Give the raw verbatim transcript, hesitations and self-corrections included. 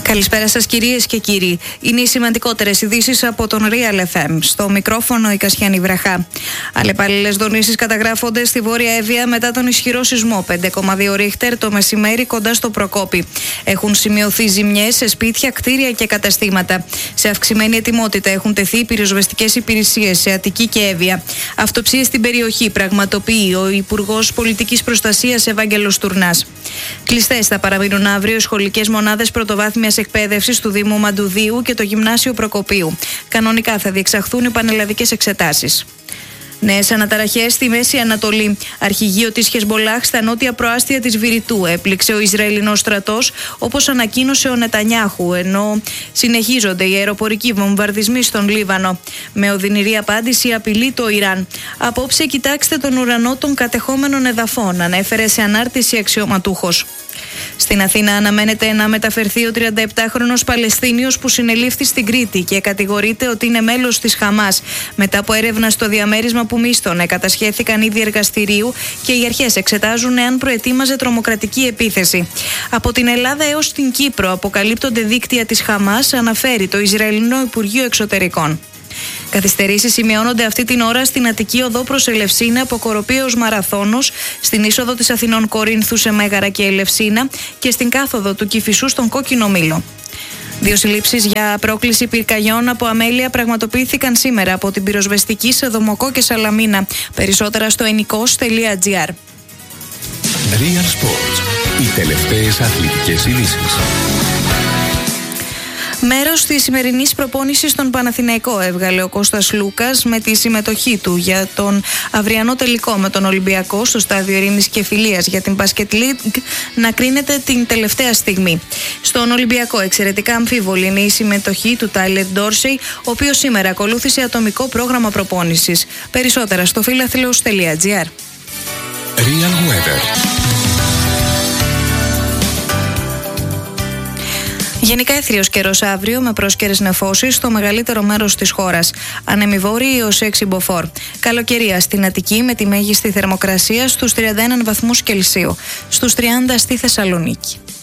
Καλησπέρα σας κυρίες και κύριοι. Είναι οι σημαντικότερες ειδήσεις από τον Real εφ εμ. Στο μικρόφωνο η Κασιάνη Βραχά. Αλλεπάλληλες δονήσεις καταγράφονται στη Βόρεια Εύβοια μετά τον ισχυρό σεισμό πέντε κόμμα δύο Ρίχτερ το μεσημέρι κοντά στο Προκόπη. Έχουν σημειωθεί ζημιές σε σπίτια, κτίρια και καταστήματα. Σε αυξημένη ετοιμότητα έχουν τεθεί οι πυροσβεστικές υπηρεσίες σε Αττική και Εύβοια. Αυτοψίες στην περιοχή πραγματοποιεί ο Υπουργός Πολιτικής Προστασίας Ευάγγελος Τουρνάς. Κλειστές θα παραμείνουν αύριο οι σχολικές μονάδες πρωτοβάθμιας εκπαίδευσης του Δήμου Μαντουδίου και το Γυμνάσιο Προκοπίου. Κανονικά θα διεξαχθούν οι πανελλαδικές εξετάσεις. Νέες αναταραχές στη Μέση Ανατολή. Αρχηγείο της Χεσμολάχ στα νότια προάστια της Βηρητού έπληξε ο Ισραηλινός στρατός, όπως ανακοίνωσε ο Νετανιάχου, ενώ συνεχίζονται οι αεροπορικοί βομβαρδισμοί στον Λίβανο. Με οδυνηρή απάντηση απειλεί το Ιράν. Απόψε κοιτάξτε τον ουρανό των κατεχόμενων εδαφών, ανέφερε σε ανάρτηση αξιωματούχος. Στην Αθήνα αναμένεται να μεταφερθεί ο τριανταεπτάχρονος Παλαιστίνιος που συνελήφθη στην Κρήτη και κατηγορείται ότι είναι μέλος της Χαμάς. Μετά από έρευνα στο διαμέρισμα που μίσθωνε, κατασχέθηκαν ήδη εργαστηρίου και οι αρχές εξετάζουν εάν προετοίμαζε τρομοκρατική επίθεση. Από την Ελλάδα έως την Κύπρο αποκαλύπτονται δίκτυα της Χαμάς, αναφέρει το Ισραηλινό Υπουργείο Εξωτερικών. Καθυστερήσεις σημειώνονται αυτή την ώρα στην Αττική οδό προς Ελευσίνα από Κοροπή ως Μαραθώνος, στην είσοδο της Αθηνών Κορίνθου σε Μέγαρα και Ελευσίνα και στην κάθοδο του Κηφισού στον Κόκκινο Μήλο. Δύο συλλήψεις για πρόκληση πυρκαγιών από αμέλεια πραγματοποιήθηκαν σήμερα από την πυροσβεστική σε Δομοκό και Σαλαμίνα. Περισσότερα στο ενικός τελεία τζι άρ. Real Sports. Οι τελευταίες αθλητικές ειδήσεις. Μέρος της σημερινής προπόνησης στον Παναθηναϊκό έβγαλε ο Κώστας Λούκας με τη συμμετοχή του για τον αυριανό τελικό με τον Ολυμπιακό στο στάδιο Ειρήνης και Φιλίας για την Basket League να κρίνεται την τελευταία στιγμή. Στον Ολυμπιακό εξαιρετικά αμφίβολη είναι η συμμετοχή του Τάιλερ Ντόρσεϊ, ο οποίος σήμερα ακολούθησε ατομικό πρόγραμμα προπόνησης. Περισσότερα στο φιλαθλός τελεία τζι άρ. Real Weather. Γενικά έθριος καιρός αύριο με πρόσκαιρες νεφώσεις στο μεγαλύτερο μέρος της χώρας. Ανεμιβόρειοι έως έξι μποφόρ. Καλοκαιρία στην Αττική με τη μέγιστη θερμοκρασία στους τριάντα ένα βαθμούς Κελσίου. Στους τριάντα στη Θεσσαλονίκη.